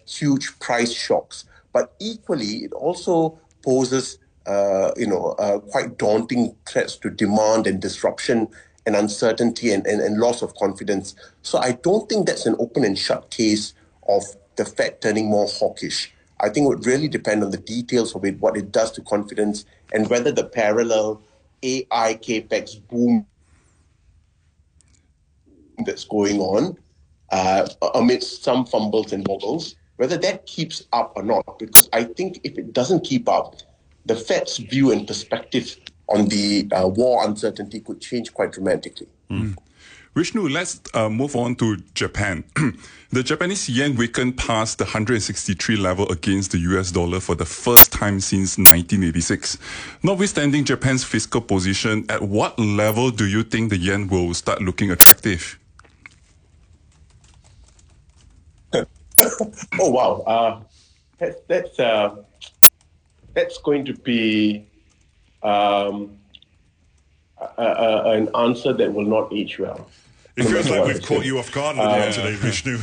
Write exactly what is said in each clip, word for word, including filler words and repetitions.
huge price shocks. But equally, it also poses, uh, you know, uh, quite daunting threats to demand and disruption and uncertainty and, and, and loss of confidence. So I don't think that's an open and shut case of the Fed turning more hawkish. I think it would really depend on the details of it, what it does to confidence, and whether the parallel A I capex boom that's going on uh, amidst some fumbles and wobbles, whether that keeps up or not. Because I think if it doesn't keep up, the Fed's view and perspective on the uh, war uncertainty could change quite dramatically. Mm. Vishnu, let's uh, move on to Japan. The Japanese yen weakened past the one hundred sixty-three level against the U S dollar for the first time since nineteen eighty-six. Notwithstanding Japan's fiscal position, at what level do you think the yen will start looking attractive? Oh, wow. Uh, that's, that's, uh, that's going to be um, a, a, an answer that will not age well. It feels like we've caught you off guard with the answer today, Vishnu.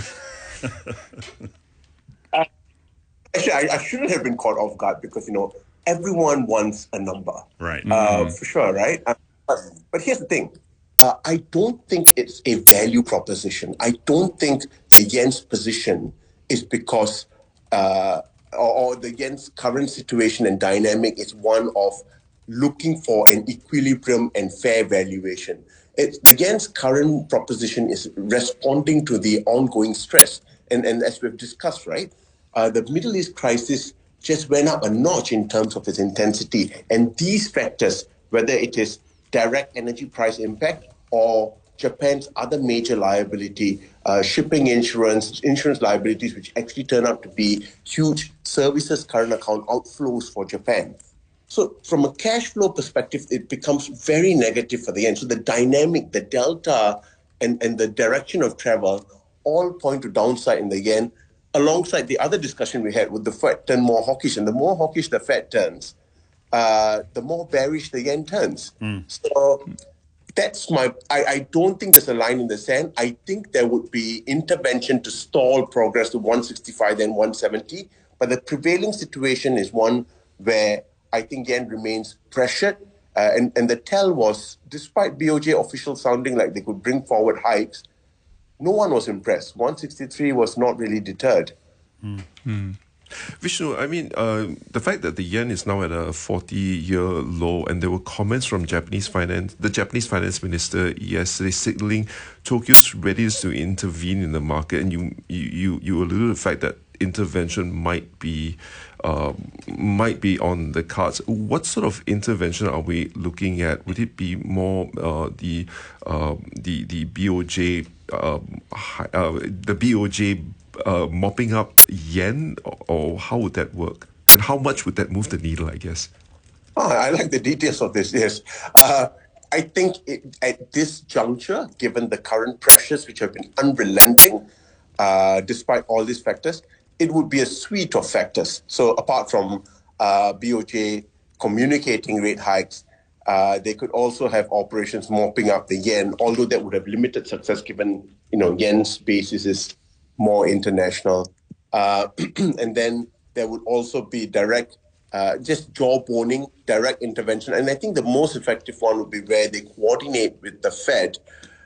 uh, actually, I, I shouldn't have been caught off guard because, you know, everyone wants a number. Right. Uh, mm-hmm. For sure, right? Uh, but, but here's the thing. Uh, I don't think it's a value proposition. I don't think the yen's position is because, uh, or, or the yen's current situation and dynamic is one of looking for an equilibrium and fair valuation. It, the yen's current proposition is responding to the ongoing stress. And, and as we've discussed, right, uh, the Middle East crisis just went up a notch in terms of its intensity. And these factors, whether it is direct energy price impact or Japan's other major liability, uh, shipping insurance, insurance liabilities, which actually turn out to be huge services current account outflows for Japan. So from a cash flow perspective, it becomes very negative for the yen. So the dynamic, the delta, and, and the direction of travel all point to downside in the yen, alongside the other discussion we had with the Fed turn more hawkish. And the more hawkish the Fed turns, uh, the more bearish the yen turns. Mm. So that's my, I, I don't think there's a line in the sand. I think there would be intervention to stall progress to one sixty-five, then one seventy. But the prevailing situation is one where I think yen remains pressured. Uh, and, and the tell was, despite B O J officials sounding like they could bring forward hikes, no one was impressed. one sixty-three was not really deterred. Mm. Mm. Vishnu, I mean, uh, the fact that the yen is now at a forty-year low, and there were comments from Japanese finance, the Japanese finance minister yesterday signaling Tokyo's readiness to intervene in the market, and you you you alluded to the fact that intervention might be uh, might be on the cards. What sort of intervention are we looking at? Would it be more uh, the uh, the the B O J uh, uh, the B O J uh, mopping up yen, or, or how would that work? And how much would that move the needle, I guess? Oh, I like the details of this, yes. Uh, I think it, at this juncture, given the current pressures which have been unrelenting, uh, despite all these factors, it would be a suite of factors. So apart from uh, B O J communicating rate hikes, uh, they could also have operations mopping up the yen, although that would have limited success given, you know, yen's basis is more international. Uh, and then there would also be direct, uh, just jawboning, direct intervention. And I think the most effective one would be where they coordinate with the Fed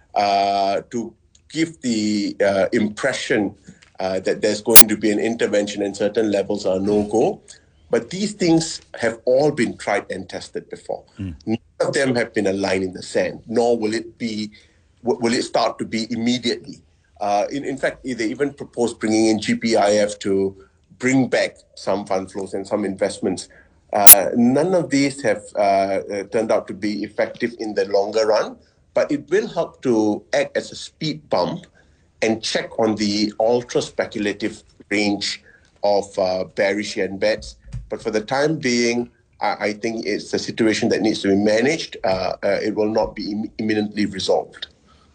uh, to give the uh, impression uh, that there's going to be an intervention and certain levels are no-go. But these things have all been tried and tested before. Mm. None of them have been a line in the sand, nor will it be, will it start to be immediately. Uh, in, in fact, they even proposed bringing in G P I F to bring back some fund flows and some investments. Uh, none of these have uh, uh, turned out to be effective in the longer run, but it will help to act as a speed bump and check on the ultra-speculative range of uh, bearish yen bets. But for the time being, I, I think it's a situation that needs to be managed. Uh, uh, it will not be Im- imminently resolved.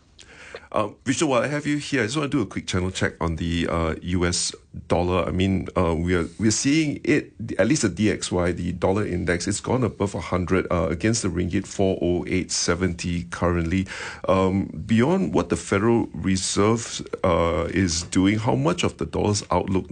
Uh, Vishnu, while I have you here, I just want to do a quick channel check on the uh, U S dollar. I mean, uh, we are we're seeing it, at least the D X Y, the dollar index, it's gone above one hundred uh, against the ringgit, four oh eight seventy currently. Um, beyond what the Federal Reserve uh, is doing, how much of the dollar's outlook